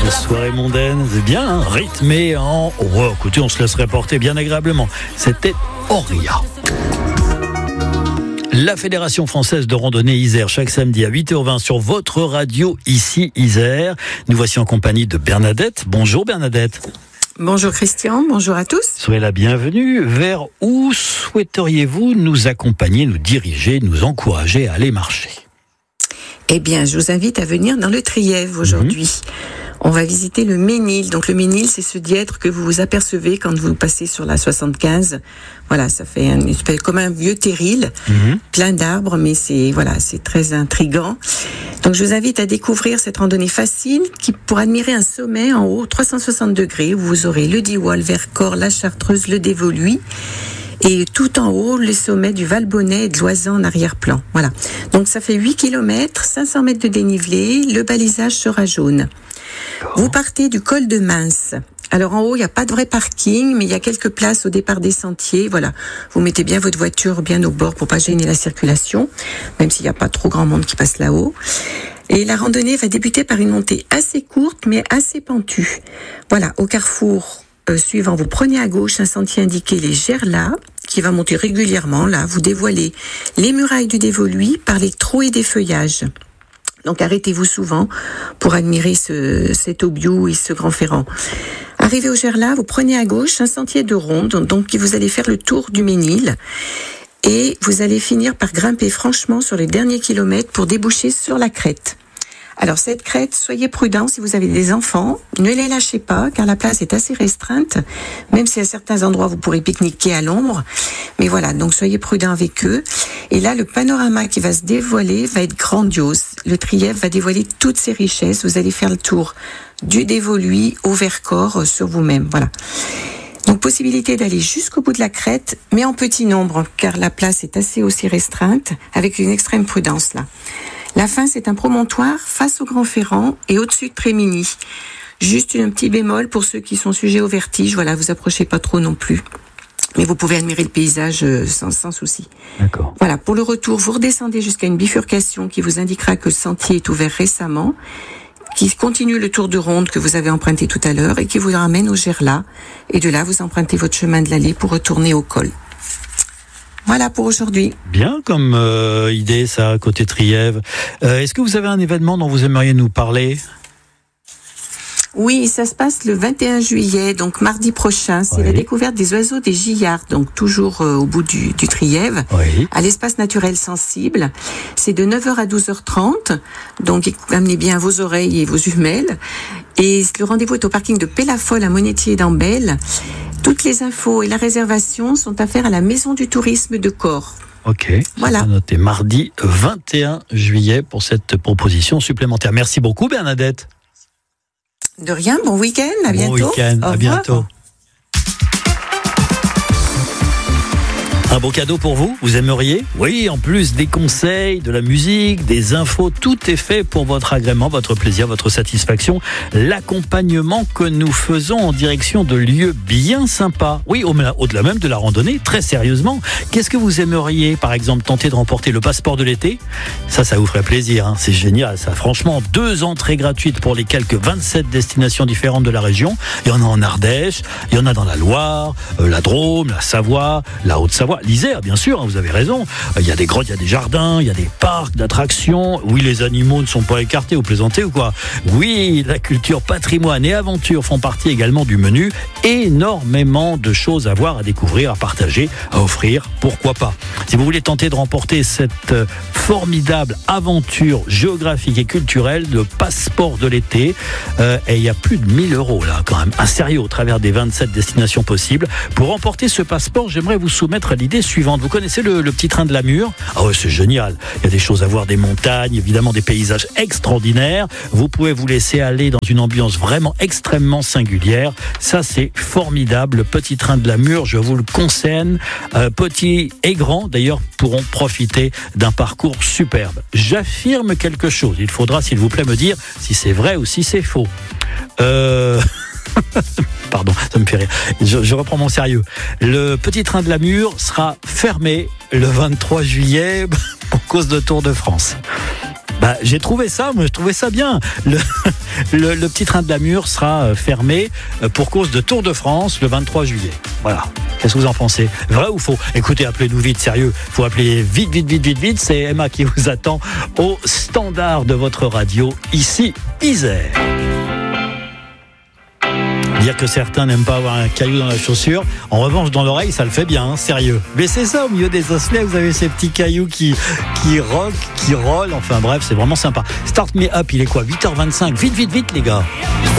Soirée mondaine, c'est bien, hein, rythmé en... Oh, écoutez, on se laisserait porter bien agréablement. C'était Auria. La Fédération Française de Randonnée Isère, chaque samedi à 8h20 sur votre radio, ici Isère. Nous voici en compagnie de Bernadette. Bonjour Bernadette. Bonjour Christian, bonjour à tous. Soyez la bienvenue. Vers où souhaiteriez-vous nous accompagner, nous diriger, nous encourager à aller marcher ? Eh bien, je vous invite à venir dans le Trièves aujourd'hui. On va visiter le Ménil. Donc le Ménil, c'est ce dièdre que vous apercevez quand vous passez sur la 75. Voilà, ça fait une espèce comme un vieux terril, plein d'arbres, mais c'est très intriguant. Donc je vous invite à découvrir cette randonnée facile pour admirer un sommet en haut, 360 degrés, où vous aurez le Diois, le Vercors, la Chartreuse, le Dévoluy. Et tout en haut, les sommets du Val-Bonnet et de Loisan en arrière-plan. Voilà. Donc ça fait 8 km, 500 mètres de dénivelé, le balisage sera jaune. Vous partez du col de Mince. Alors en haut, il n'y a pas de vrai parking, mais il y a quelques places au départ des sentiers. Voilà, vous mettez bien votre voiture bien au bord pour pas gêner la circulation, même s'il n'y a pas trop grand monde qui passe là-haut. Et la randonnée va débuter par une montée assez courte, mais assez pentue. Voilà, au carrefour suivant, vous prenez à gauche un sentier indiqué les Gerlas, qui va monter régulièrement. Là, vous dévoilez les murailles du Dévoluy par les trouées des feuillages. Donc arrêtez-vous souvent pour admirer cet aubiou et ce grand ferrand. Arrivé au Gerlas, vous prenez à gauche un sentier de ronde, donc vous allez faire le tour du Ménil. Et vous allez finir par grimper franchement sur les derniers kilomètres pour déboucher sur la crête. Alors cette crête, soyez prudents si vous avez des enfants, ne les lâchez pas car la place est assez restreinte, même si à certains endroits vous pourrez pique-niquer à l'ombre. Mais voilà, donc soyez prudents avec eux. Et là, le panorama qui va se dévoiler va être grandiose. Le Trièves va dévoiler toutes ses richesses. Vous allez faire le tour du Dévoluy au Vercors sur vous-même. Voilà. Donc possibilité d'aller jusqu'au bout de la crête, mais en petit nombre, car la place est assez aussi restreinte, avec une extrême prudence là. La fin, c'est un promontoire face au Grand Ferrand et au-dessus de Trémigny. Juste un petit bémol pour ceux qui sont sujets au vertige. Voilà, vous approchez pas trop non plus. Mais vous pouvez admirer le paysage sans souci. D'accord. Voilà, pour le retour, vous redescendez jusqu'à une bifurcation qui vous indiquera que le sentier est ouvert récemment, qui continue le tour de ronde que vous avez emprunté tout à l'heure et qui vous ramène au Gerlas. Et de là, vous empruntez votre chemin de l'allée pour retourner au col. Voilà pour aujourd'hui. Bien comme idée ça, côté Trièves. Est-ce que vous avez un événement dont vous aimeriez nous parler ? Oui, ça se passe le 21 juillet, donc mardi prochain. C'est la découverte des oiseaux des Gillards, donc toujours au bout du Trièves, à l'espace naturel sensible. C'est de 9h à 12h30, donc amenez bien vos oreilles et vos jumelles. Et le rendez-vous est au parking de Pellafol à Monétier-d'Ambel. Toutes les infos et la réservation sont à faire à la Maison du Tourisme de Corps. Ok, voilà. C'est noté mardi 21 juillet pour cette proposition supplémentaire. Merci beaucoup Bernadette. De rien, bon week-end, à bientôt. Bon week-end, à bientôt. Un beau cadeau pour vous, vous aimeriez ? Oui, en plus des conseils, de la musique, des infos, tout est fait pour votre agrément, votre plaisir, votre satisfaction. L'accompagnement que nous faisons en direction de lieux bien sympas. Oui, au-delà même de la randonnée, très sérieusement. Qu'est-ce que vous aimeriez, par exemple, tenter de remporter le passeport de l'été ? Ça vous ferait plaisir, hein. C'est génial ça. Franchement, 2 entrées gratuites pour les quelques 27 destinations différentes de la région. Il y en a en Ardèche, il y en a dans la Loire, la Drôme, la Savoie, la Haute-Savoie. L'Isère, bien sûr, vous avez raison. Il y a des grottes, il y a des jardins, il y a des parcs d'attractions. Oui, les animaux ne sont pas écartés, vous plaisantez ou quoi ? Oui, la culture, patrimoine et aventure font partie également du menu. Énormément de choses à voir, à découvrir, à partager, à offrir, pourquoi pas. Si vous voulez tenter de remporter cette formidable aventure géographique et culturelle de passeport de l'été, et il y a plus de 1 000 € là quand même, un sérieux au travers des 27 destinations possibles. Pour remporter ce passeport, j'aimerais vous soumettre l'idée suivante. Vous connaissez le petit train de la Mure ? Ah ouais, c'est génial. Il y a des choses à voir, des montagnes, évidemment des paysages extraordinaires. Vous pouvez vous laisser aller dans une ambiance vraiment extrêmement singulière. Ça, c'est formidable. Le petit train de la Mure, je vous le conseille. Petits et grands, d'ailleurs, pourront profiter d'un parcours superbe. J'affirme quelque chose. Il faudra, s'il vous plaît, me dire si c'est vrai ou si c'est faux. Pardon, ça me fait rire. Je reprends mon sérieux. Le petit train de la Mure sera fermé le 23 juillet pour cause de Tour de France. J'ai trouvé ça, moi je trouvais ça bien. Le petit train de la Mure sera fermé pour cause de Tour de France le 23 juillet. Voilà. Qu'est-ce que vous en pensez? Vrai ou faux? Écoutez, appelez-nous vite, sérieux. Faut appeler vite. C'est Emma qui vous attend au standard de votre radio, ici, Isère. Dire que certains n'aiment pas avoir un caillou dans la chaussure. En revanche, dans l'oreille, ça le fait bien, hein, sérieux. Mais c'est ça, au milieu des osselets, vous avez ces petits cailloux qui rock, qui rollent. Enfin bref, c'est vraiment sympa. Start Me Up, il est quoi? 8h25. Vite, les gars.